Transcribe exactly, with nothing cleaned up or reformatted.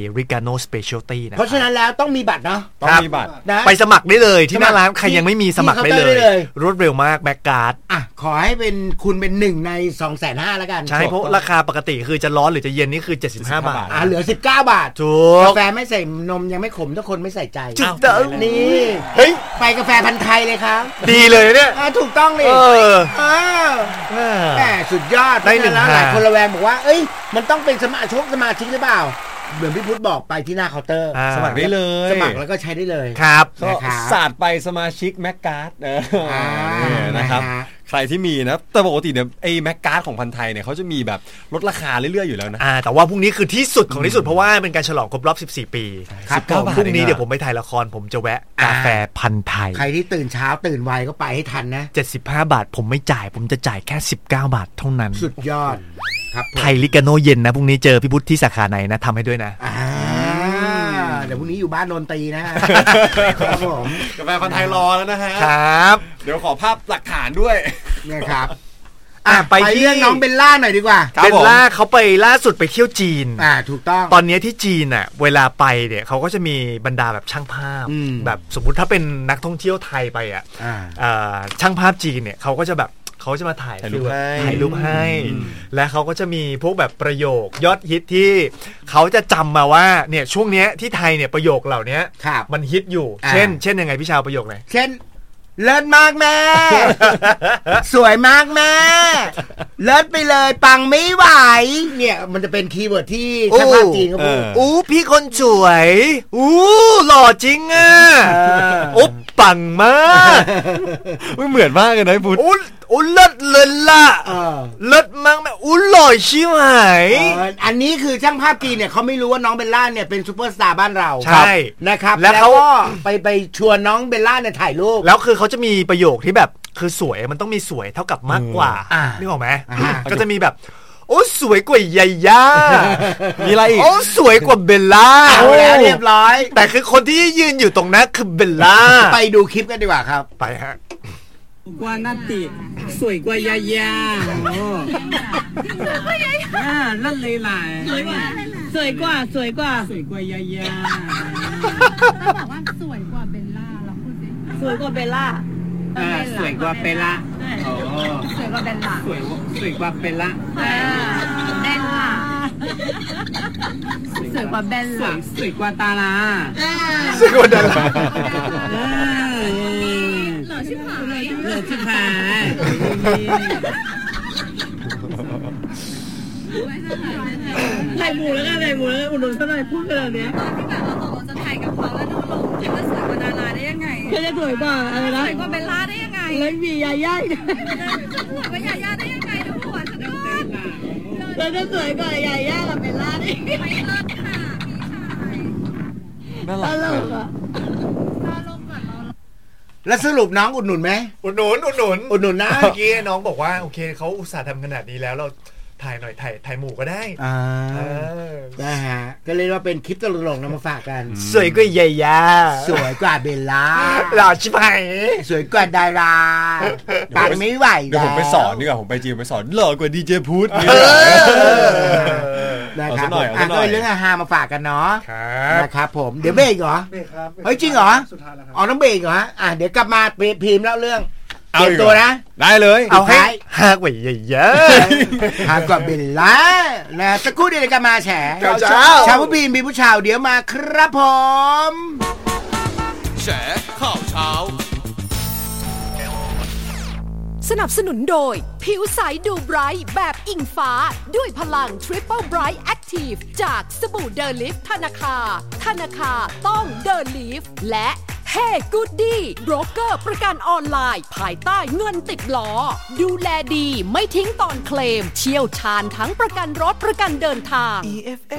Riccano Specialty นะเพราะฉะนั้นแล้วต้องมีบัตรเนาะต้องมีบัตรไปสมัครได้เลยที่หน้าร้านใครยังไม่มีสมัครได้เลยรวดเร็วมากแบ็คการ์ดอ่ะขอให้เป็นคุณเป็นหนึ่งใน สองแสนห้าพัน แล้วกันใช่เพราะราคาปกติคือจะร้อนหรือจะเย็นนี่คือเจ็ดสิบห้าบาทอ่ะเหลือสิบเก้าบาทถูกกาแฟไม่ใส่นมยังไม่ขมถ้าคนไม่ใส่ใจถูกต้องนี่เฮ้ยไปกาแฟพันธุ์ไทยเลยครับดีเลยเนี่ยถูกต้องเลยเออแหมสุดยอดได้แล้วหลายคนระแวงบอกว่าเอ้ยมันต้องเป็นสมาชิกสมาชิกหรือเปล่าเหมือนพี่พุทธบอกไปที่หน้าเคาน์เตอร์สมัครได้เลยสมัครแล้วก็ใช้ได้เลยครับก็ศาสตร์ไปสมาชิกแม็กการ์ดนะครับใครที่มีนะแต่ปกติเนี่ยไอ้แม็กการ์ดของพันไทยเนี่ยเขาจะมีแบบลดราคาเรื่อยๆอยู่แล้วนะอ่าแต่ว่าพรุ่งนี้คือที่สุดของที่สุดเพราะว่าเป็นการฉลองครบรอบสิบสี่ปีครับพรุ่งนี้เดี๋ยวผมไปถ่ายละครผมจะแวะกาแฟพันไทยใครที่ตื่นเช้าตื่นไวก็ไปให้ทันนะเจ็ดสิบห้าบาทผมไม่จ่ายผมจะจ่ายแค่สิบเก้าบาทเท่านั้นสุดยอดครับไทยลิกาโนเย็นนะพรุ่งนี้เจอพี่พุทธที่สาขาไหนนะทำให้ด้วยนะเดี๋ยวพรุ่งนี้อยู่บ้านนนตรีนะครับผมกาแฟพันไทยรอแล้วนะฮะครับเดี๋ยวขอภาพหลักฐานด้วยนะครับอ่ะไปเรื่องน้องเบลล่าหน่อยดีกว่าเบลล่าเขาไปล่าสุดไปเที่ยวจีนอ่าถูกต้องตอนนี้ที่จีนอ่ะเวลาไปเนี่ยเขาก็จะมีบรรดาแบบช่างภาพแบบสมมุติถ้าเป็นนักท่องเที่ยวไทยไปอ่ะช่างภาพจีนเนี่ยเขาก็จะแบบเขาจะมาถ่ายรูปให้ถ่ายรูปให้และเขาก็จะมีพวกแบบประโยคยอดฮิตที่เขาจะจำมาว่าเนี่ยช่วงเนี้ยที่ไทยเนี่ยประโยคเหล่านี้มันฮิตอยู่เช่นเช่นยังไงพี่ชาวประโยคไหนเช่นเลิศมากแม่สวยมากแม่เลิศไปเลยปังไม่ไหวเนี่ยมันจะเป็นคีย์เวิร์ดที่ช่างภาพจีนเขาพูดอู้พี่คนสวยอู้หล่อจริงอ่ะอุ๊บปังมากไม่เหมือนมากเลยนะพุทธอู้อู้เลิศเลยล่ะเลิศมากแม่อู้หล่อชิบหายอันนี้คือช่างภาพจีนเนี่ยเขาไม่รู้ว่าน้องเบลล่าเนี่ยเป็นซุปเปอร์สตาร์บ้านเราใช่นะครับแล้วเขาก็ไปไปชวนน้องเบลล่าเนี่ยถ่ายรูปแล้วคือเขาจะมีประโยคที่แบบคือสวยมันต้องมีสวยเท่ากับมากกว่านึกออกไหมก็จะมีแบบโอ้สวยกว่ายาย่ามีอะไรอีกโอ้สวยกว่าเบลล่าเอาแล้วเรียบร้อยแต่คือคนที่ยืนอยู่ตรงนั้นคือเบลล่าไปดูคลิปกันดีกว่าครับไปฮะกว่านาติสวยกว่ายาย่าโอ้อ่านั่นเลยหลายสวยกว่าสวยกว่าสวยกว่าสวยกว่ายาย่าเราบอกว่าสวยกว่าเบลล่าเราพูดสิสวยกว่าเบลล่าอ่าสวยกว่าเบลล่าโอ้สวยกว่าเบลล่าสวยสวยกว่าเบลล่าอ่าเบลล่าสวยกว่าเบลล่าสวยกว่าตาลาสวยกว่าดาราหล่อชิบหายหล่อชิบหายถ่ายหมูแล้วกันถ่ายหมูแล้วกันอุดหนุนเท่าไหร่พูดกันแบบนี้ตอนที่แบบเราบอกว่าจะถ่ายกับเขาแล้วดูลงคิดว่าสวยกว่าดาราได้ยังไงเขาจะสวยกว่าอะไรนะสวยกว่าเบลล่าได้ยังไงแล้วมียาย่าสวยกว่ายาย่าได้ยังไงทุกคนฉันก็แล้วจะสวยกว่ายาย่ากับเบลล่าได้ไม่เลิศค่ะพี่ชายน่ารักอ่ะน่าลงก่อนเราแล้วสรุปน้องอุดหนุนไหมอุดหนุนอุดหนุนอุดหนุนนะเมื่อกี้น้องบอกว่าโอเคเขาอุตส่าห์ทำขนาดนี้แล้วเราถ่ายหน่อยถ่ายถ่ายหมู่ก็ได้อ่านะฮะก็เรียกว่าเป็นคลิปตลกๆนำมาฝากกันสวยกว่ายาย่าสวยกว่าเบลล่าหล่อชิบหายสวยกว่าดาราปังไม่ไหวเดี๋ยวผมไปสอนดีกว่าผมไปจีนไปสอนหล่อกว่าดีเจพุทธนะครับอ่ะก็เรื่องอาหารมาฝากกันเนาะนะครับผมเดี๋ยวเบรกเหรอเฮ้ยจริงเหรออ๋อต้องเบรกเหรออ่ะเดี๋ยวกลับมาพิมพ์แล้วเรื่องเตรียมตัวนะได้เลยเอาให้หากว่าเยอะๆหากกว่าเบลล่านะสักครู่เดี๋ยวกันมาแฉชาวผู้บีมบีผู้ชาวเดี๋ยวมาครับผมแฉข่าวเช้าสนับสนุนโดยผิวใสดูไบรท์แบบอิงฟ้าด้วยพลัง Triple Bright Active จากสบู่เดอลิฟธนาคาธนาคาต้องเดอลิฟและเฮ้กูดดี้โบรกเกอร์ประกันออนไลน์ภายใต้เงินติดล้อดูแลดีไม่ทิ้งตอนเคลมเชี่ยวชาญทั้งประกันรถประกันเดินทาง อี เอฟ เอ